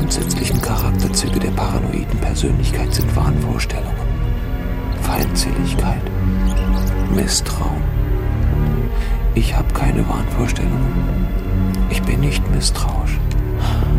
grundsätzlichen Charakterzüge der paranoiden Persönlichkeit sind Wahnvorstellungen, Feindseligkeit, Misstrauen. Ich habe keine Wahnvorstellungen. Ich bin nicht misstrauisch.